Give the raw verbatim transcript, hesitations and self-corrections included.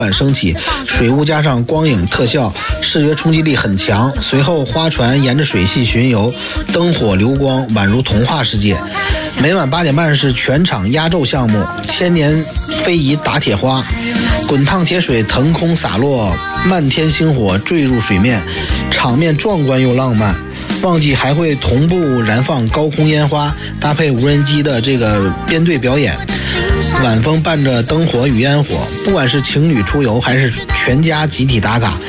升起，水雾加上光影特效，视觉冲击力很强。随后花船沿着水系巡游，灯火流光，宛如童话世界。每晚八点半是全场压轴项目，千年非遗打铁花，滚烫铁水腾空洒落，漫天星火坠入水面，场面壮观又浪漫。旺季还会同步燃放高空烟花，搭配无人机的这个编队表演，晚风伴着灯火与烟火，不管是情侣出游还是全家集体打卡，